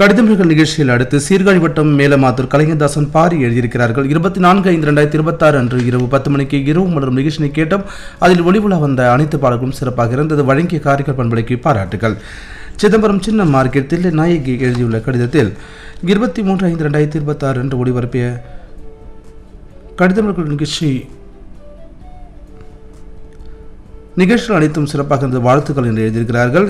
கடிதமிகள் நிகழ்ச்சியில் அடுத்து சீர்காழி வட்டம் மேலமாத்தூர் கலைஞதாசன் பாரி எழுதியிருக்கிறார்கள். 24/5/2026 அன்று இரவு 10 மணிக்கு இரவு மலரும் நிகழ்ச்சியை கேட்டோம். அதில் ஒளிவுலா வந்த அனைத்து பாடல்களும் சிறப்பாக இருந்தது. வழங்கிய காரைக்கால் பண்பலைக்கு பாராட்டுகள். சிதம்பரம் சின்ன மார்க்கெட்டில் நாயகி எழுதியுள்ள கடிதத்தில் 23/5/2026 அன்று ஒளிபரப்பிய கடிதமிகள் நிகழ்ச்சிகள் அனைத்தும் சிறப்பாக இருந்தது, வாழ்த்துக்கள் என்று எழுதியிருக்கிறார்கள்.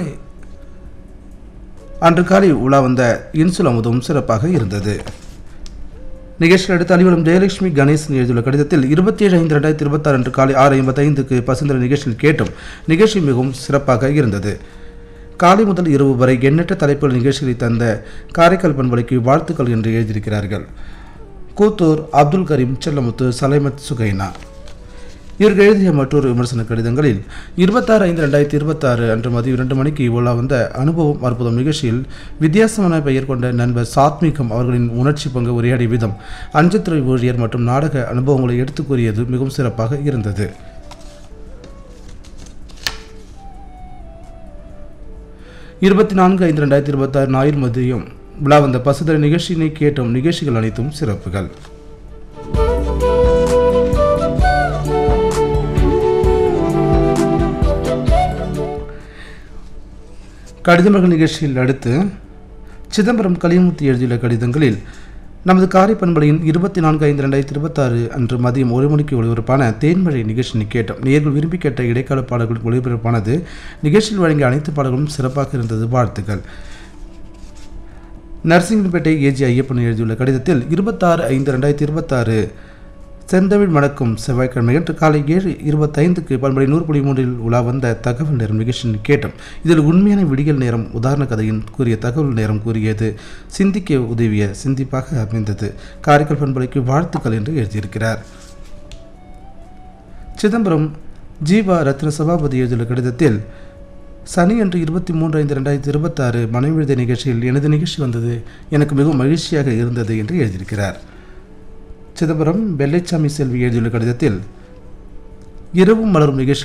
அன்று காலை உலா வந்த இன்சுல் அமுதம் சிறப்பாக இருந்தது. நிகழ்ச்சியில் அடுத்து அலுவலம் ஜெயலட்சுமி கணேசன் எழுதியுள்ள கடிதத்தில் 27/5/2026 அன்று காலை 6:55க்கு பசுந்தர நிகழ்ச்சியில் கேட்டும். நிகழ்ச்சி மிகவும் சிறப்பாக இருந்தது. காலை முதல் இரவு வரை எண்ணற்ற தலைப்புகள் நிகழ்ச்சிகளை தந்த காரைக்கால் பண்பலைக்கு வாழ்த்துக்கள் என்று எழுதியிருக்கிறார்கள். கூத்தூர் அப்துல் கரீம், செல்லமுத்து, சலைமத், சுகைனா. இவர்கள் எழுதிய மற்றொரு விமர்சன கடிதங்களில் 26/5/2026 அன்று மதியம் 2 மணிக்கு உலா வந்த அனுபவம் அற்புதம் நிகழ்ச்சியில் வித்தியாசமான பெயர் கொண்ட நண்பர் சாத்மிகம் அவர்களின் உணர்ச்சி பங்கு உரையாடிய விதம், அஞ்சல்துறை ஊழியர் மற்றும் நாடக அனுபவங்களை எடுத்துக் கூறியது மிகவும் சிறப்பாக இருந்தது. இருபத்தி 4/5/2026 ஞாயிறு மதியம் உலா வந்த பசுதர நிகழ்ச்சியினை கேட்டோம். நிகழ்ச்சிகள் அனைத்தும் சிறப்புகள். கடிதமர்கள் நிகழ்ச்சியில் அடுத்து சிதம்பரம் கலியமுத்து எழுதியுள்ள கடிதங்களில் நமது காரை பண்பலையின் 24/5/2026 அன்று மதியம் 1 மணிக்கு ஒளிபரப்பான தேன்மழை நிகழ்ச்சியை கேட்டோம். நேர்கள் விரும்பி கேட்ட இடைக்கால பாடல்கள் ஒளிபரப்பானது. நிகழ்ச்சியில் வழங்கிய அனைத்து பாடல்களும் சிறப்பாக இருந்தது, வாழ்த்துக்கள். நரசிங்கன்பேட்டை ஏஜி ஐயப்பன் எழுதியுள்ள கடிதத்தில் 26/5/2026 செந்தமிழ் மணக்கும் செவ்வாய்க்கிழமை அன்று காலை 7:25க்கு பண்பலை 100.3 உலா வந்த தகவல் நேரம் நிகழ்ச்சியை கேட்டோம். இதில் உண்மையான விடியல் நேரம், உதாரண கதையின் கூறிய தகவல் நேரம் கூறியது சிந்திக்க உதவிய சிந்திப்பாக அமைந்தது. காரைக்கால் பண்பலைக்கு வாழ்த்துக்கள் என்று எழுதியிருக்கிறார். சிதம்பரம் ஜீவா ரத்ன சபாபதி எழுதியுள்ள கடிதத்தில் சனி அன்று 23/5/2026 மனைவிழுத நிகழ்ச்சியில் எனது நிகழ்ச்சி வந்தது, எனக்கு மிகவும் மகிழ்ச்சியாக இருந்தது என்று எழுதியிருக்கிறார். சிதம்பரம் வெள்ளைச்சாமி செல்வி எழுதியுள்ள கடிதத்தில் இரவும் மலரும் நிகழ்ச்சி